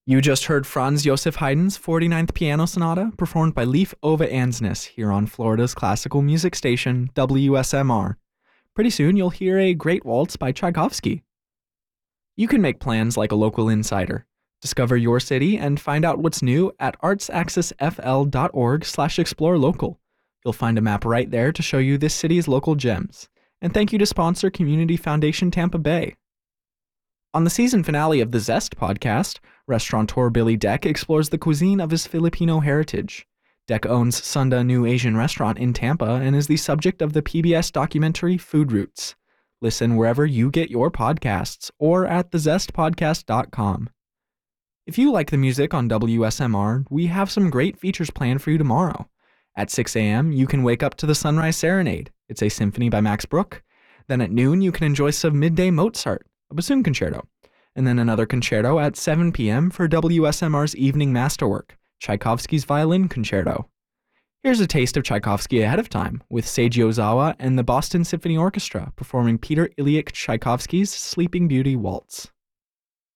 You just heard Franz Josef Haydn's 49th Piano Sonata, performed by Leif Ove Ansnes here on Florida's classical music station, WSMR. Pretty soon you'll hear a Great Waltz by Tchaikovsky. You can make plans like a local insider. Discover your city and find out what's new at artsaccessfl.org/exploralocal. You'll find a map right there to show you this city's local gems. And thank you to sponsor Community Foundation Tampa Bay. On the season finale of the Zest podcast, restaurateur Billy Deck explores the cuisine of his Filipino heritage. Deck owns Sunda New Asian Restaurant in Tampa and is the subject of the PBS documentary Food Roots. Listen wherever you get your podcasts or at thezestpodcast.com. If you like the music on WSMR, we have some great features planned for you tomorrow. At 6 a.m., you can wake up to the Sunrise Serenade. It's a symphony by Max Bruch. Then at noon, you can enjoy some midday Mozart, a bassoon concerto. And then another concerto at 7 p.m. for WSMR's evening masterwork, Tchaikovsky's Violin Concerto. Here's a taste of Tchaikovsky ahead of time, with Seiji Ozawa and the Boston Symphony Orchestra performing Peter Ilyich Tchaikovsky's Sleeping Beauty Waltz.